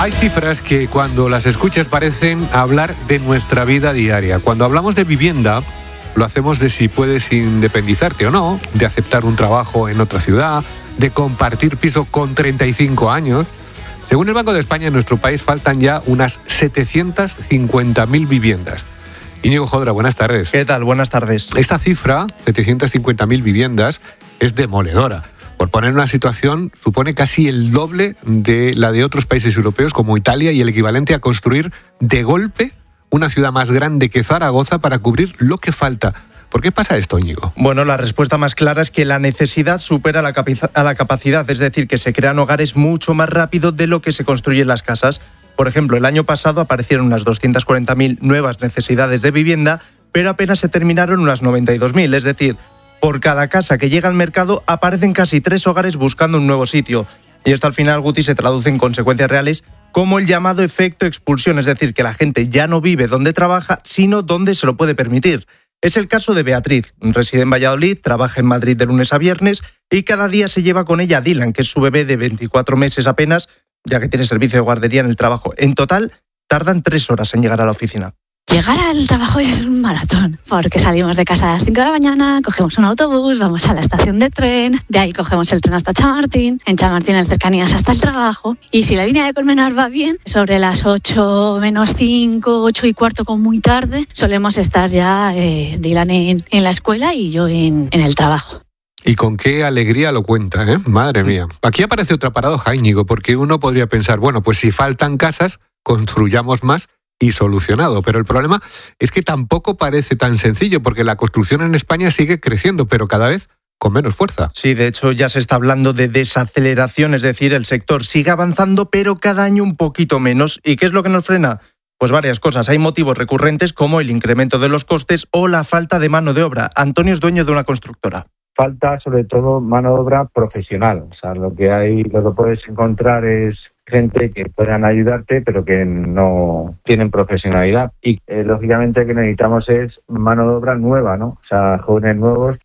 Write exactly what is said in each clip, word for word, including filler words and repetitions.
Hay cifras que cuando las escuchas parecen hablar de nuestra vida diaria. Cuando hablamos de vivienda, lo hacemos de si puedes independizarte o no, de aceptar un trabajo en otra ciudad, de compartir piso con treinta y cinco años. Según el Banco de España, en nuestro país faltan ya unas setecientas cincuenta mil viviendas. Íñigo Jodra, buenas tardes. ¿Qué tal? Buenas tardes. Esta cifra, setecientas cincuenta mil viviendas, es demoledora. Por poner una situación, supone casi el doble de la de otros países europeos como Italia y el equivalente a construir de golpe una ciudad más grande que Zaragoza para cubrir lo que falta. ¿Por qué pasa esto, Íñigo? Bueno, la respuesta más clara es que la necesidad supera la, capi- a la capacidad, es decir, que se crean hogares mucho más rápido de lo que se construyen las casas. Por ejemplo, el año pasado aparecieron unas doscientas cuarenta mil nuevas necesidades de vivienda, pero apenas se terminaron unas noventa y dos mil, es decir, por cada casa que llega al mercado aparecen casi tres hogares buscando un nuevo sitio. Y esto al final, Guti, se traduce en consecuencias reales como el llamado efecto expulsión, es decir, que la gente ya no vive donde trabaja, sino donde se lo puede permitir. Es el caso de Beatriz, reside en Valladolid, trabaja en Madrid de lunes a viernes y cada día se lleva con ella a Dylan, que es su bebé de veinticuatro meses apenas, ya que tiene servicio de guardería en el trabajo. En total, tardan tres horas en llegar a la oficina. Llegar al trabajo es un maratón, porque salimos de casa a las cinco de la mañana, cogemos un autobús, vamos a la estación de tren, de ahí cogemos el tren hasta Chamartín, en Chamartín en cercanías hasta el trabajo, y si la línea de Colmenar va bien, sobre las ocho menos cinco, ocho y cuarto con muy tarde, solemos estar ya eh, Dylan en, en la escuela y yo en, en el trabajo. Y con qué alegría lo cuenta, ¿eh? Madre mía. Aquí aparece otra paradoja, Íñigo, porque uno podría pensar, bueno, pues si faltan casas, construyamos más y solucionado. Pero el problema es que tampoco parece tan sencillo, porque la construcción en España sigue creciendo, pero cada vez con menos fuerza. Sí, de hecho ya se está hablando de desaceleración, es decir, el sector sigue avanzando, pero cada año un poquito menos. ¿Y qué es lo que nos frena? Pues varias cosas. Hay motivos recurrentes como el incremento de los costes o la falta de mano de obra. Antonio es dueño de una constructora. Falta sobre todo mano de obra profesional. O sea, lo que hay, lo que puedes encontrar es gente que puedan ayudarte, pero que no tienen profesionalidad. Y eh, lógicamente lo que necesitamos es mano de obra nueva, ¿no? O sea, jóvenes nuevos.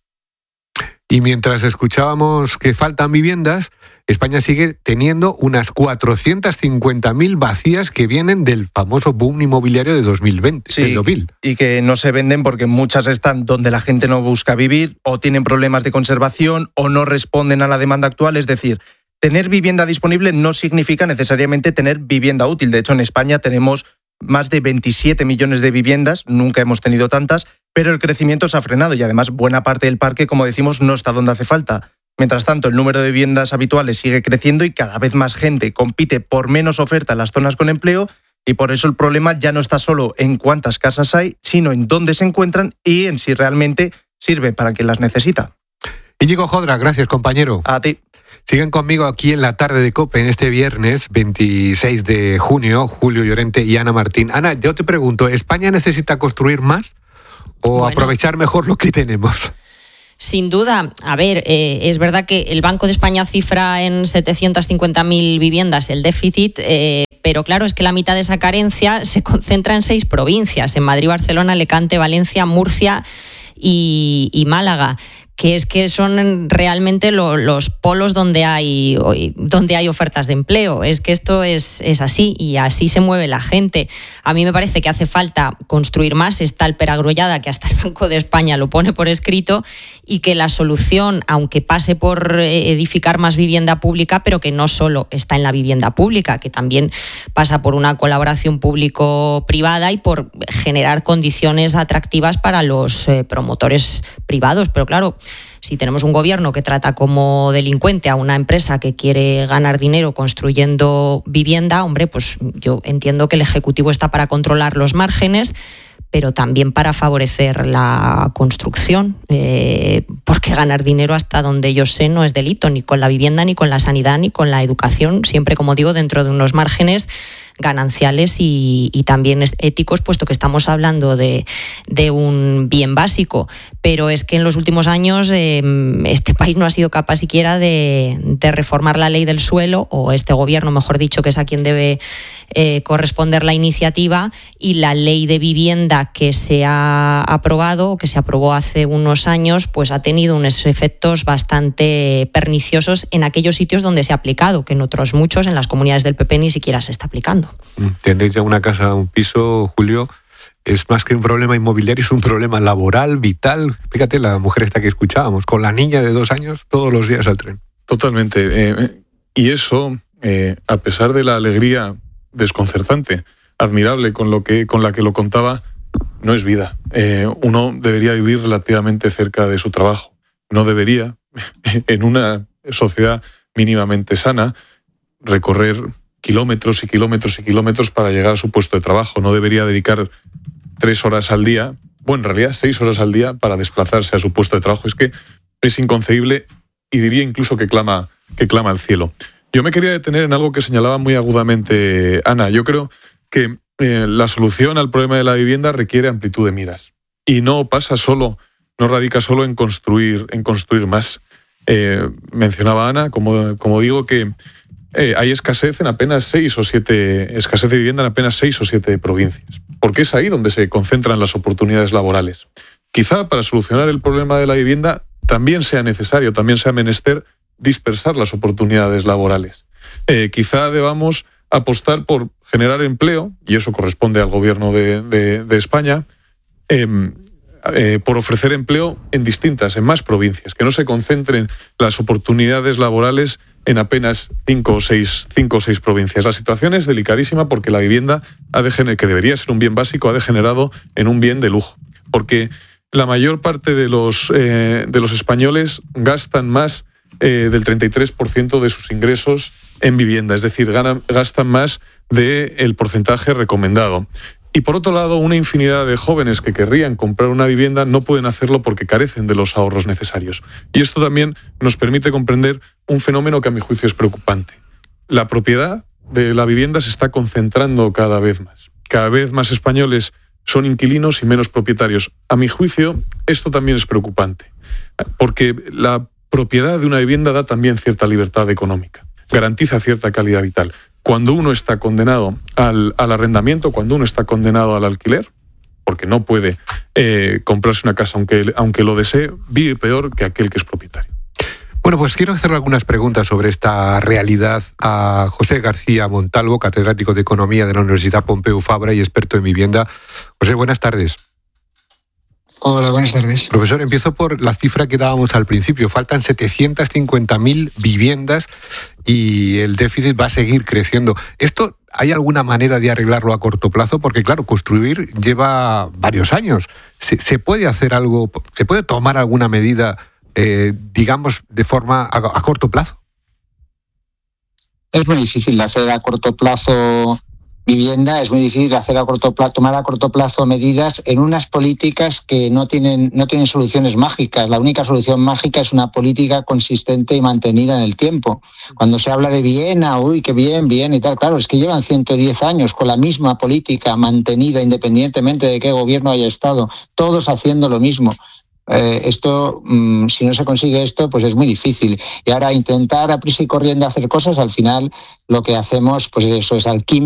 Y mientras escuchábamos que faltan viviendas, España sigue teniendo unas cuatrocientas cincuenta mil vacías que vienen del famoso boom inmobiliario de dos mil veinte. Sí, y que no se venden porque muchas están donde la gente no busca vivir, o tienen problemas de conservación, o no responden a la demanda actual. Es decir, tener vivienda disponible no significa necesariamente tener vivienda útil. De hecho, en España tenemos más de veintisiete millones de viviendas, nunca hemos tenido tantas, pero el crecimiento se ha frenado y además buena parte del parque, como decimos, no está donde hace falta. Mientras tanto, el número de viviendas habituales sigue creciendo y cada vez más gente compite por menos oferta en las zonas con empleo, y por eso el problema ya no está solo en cuántas casas hay, sino en dónde se encuentran y en si realmente sirve para quien las necesita. Íñigo Jodra, gracias, compañero. A ti. Siguen conmigo aquí en la tarde de COPE en este viernes veintiséis de junio, Julio Llorente y Ana Martín. Ana, yo te pregunto, ¿España necesita construir más o bueno, aprovechar mejor lo que tenemos? Sin duda, a ver, eh, es verdad que el Banco de España cifra en setecientas cincuenta mil viviendas el déficit, eh, pero claro, es que la mitad de esa carencia se concentra en seis provincias, en Madrid, Barcelona, Alicante, Valencia, Murcia y, y Málaga, que es que son realmente lo, los polos donde hay, donde hay ofertas de empleo. Es que esto es, es así y así se mueve la gente. A mí me parece que hace falta construir más, está el peragrullada que hasta el Banco de España lo pone por escrito, y que la solución, aunque pase por edificar más vivienda pública, pero que no solo está en la vivienda pública, que también pasa por una colaboración público-privada y por generar condiciones atractivas para los eh, promotores privados. Pero claro, si tenemos un gobierno que trata como delincuente a una empresa que quiere ganar dinero construyendo vivienda, hombre, pues yo entiendo que el Ejecutivo está para controlar los márgenes, pero también para favorecer la construcción, eh, porque ganar dinero, hasta donde yo sé, no es delito, ni con la vivienda, ni con la sanidad, ni con la educación, siempre, como digo, dentro de unos márgenes gananciales y, y también éticos, puesto que estamos hablando de, de un bien básico. Pero es que en los últimos años eh, este país no ha sido capaz siquiera de, de reformar la ley del suelo, o este gobierno, mejor dicho, que es a quien debe eh, corresponder la iniciativa, y la ley de vivienda que se ha aprobado, que se aprobó hace unos años, pues ha tenido unos efectos bastante perniciosos en aquellos sitios donde se ha aplicado, que en otros muchos, en las comunidades del P P, ni siquiera se está aplicando. Tener ya una casa, un piso, Julio, es más que un problema inmobiliario, es un problema laboral, vital. Fíjate, la mujer esta que escuchábamos, con la niña de dos años, todos los días al tren. Totalmente. Eh, y eso, eh, a pesar de la alegría desconcertante, admirable con, lo que, con la que lo contaba, no es vida. Eh, uno debería vivir relativamente cerca de su trabajo. No debería, en una sociedad mínimamente sana, recorrer kilómetros y kilómetros y kilómetros para llegar a su puesto de trabajo. No debería dedicar tres horas al día, bueno, en realidad seis horas al día para desplazarse a su puesto de trabajo. Es que es inconcebible y diría incluso que clama, que clama al cielo. Yo me quería detener en algo que señalaba muy agudamente Ana. Yo creo que eh, la solución al problema de la vivienda requiere amplitud de miras. Y no pasa solo, no radica solo en construir, en construir más. Eh, mencionaba Ana, como, como digo, que eh, hay escasez en apenas seis o siete, escasez de vivienda en apenas seis o siete provincias. Porque es ahí donde se concentran las oportunidades laborales. Quizá para solucionar el problema de la vivienda también sea necesario, también sea menester dispersar las oportunidades laborales. Eh, quizá debamos apostar por generar empleo, y eso corresponde al gobierno de, de, de España, eh, eh, por ofrecer empleo en distintas, en más provincias, que no se concentren las oportunidades laborales en apenas cinco o seis, cinco o seis provincias. La situación es delicadísima porque la vivienda, ha degener- que debería ser un bien básico, ha degenerado en un bien de lujo. Porque la mayor parte de los, eh, de los españoles gastan más eh, del treinta y tres por ciento de sus ingresos en vivienda, es decir, ganan, gastan más del porcentaje recomendado. Y por otro lado, una infinidad de jóvenes que querrían comprar una vivienda no pueden hacerlo porque carecen de los ahorros necesarios. Y esto también nos permite comprender un fenómeno que a mi juicio es preocupante. La propiedad de la vivienda se está concentrando cada vez más. Cada vez más españoles son inquilinos y menos propietarios. A mi juicio, esto también es preocupante, porque la propiedad de una vivienda da también cierta libertad económica, garantiza cierta calidad vital. Cuando uno está condenado al, al arrendamiento, cuando uno está condenado al alquiler, porque no puede eh, comprarse una casa aunque, aunque lo desee, vive peor que aquel que es propietario. Bueno, pues quiero hacer algunas preguntas sobre esta realidad a José García Montalvo, catedrático de Economía de la Universidad Pompeu Fabra y experto en vivienda. José, buenas tardes. Hola, buenas tardes. Profesor, empiezo por la cifra que dábamos al principio. Faltan setecientas cincuenta mil viviendas y el déficit va a seguir creciendo. ¿Esto hay alguna manera de arreglarlo a corto plazo? Porque, claro, construir lleva varios años. ¿Se, se puede hacer algo, se puede tomar alguna medida, eh, digamos, de forma a, a corto plazo? Es muy difícil hacer a corto plazo vivienda, es muy difícil hacer a corto plazo, tomar a corto plazo medidas en unas políticas que no tienen, no tienen soluciones mágicas. La única solución mágica es una política consistente y mantenida en el tiempo. Cuando se habla de Viena, uy, qué bien, bien y tal, claro, es que llevan ciento diez años con la misma política mantenida independientemente de qué gobierno haya estado, todos haciendo lo mismo. Eh, esto, mmm, si no se consigue esto, pues es muy difícil. Y ahora intentar a prisa y corriendo hacer cosas, al final lo que hacemos, pues eso es alquimia.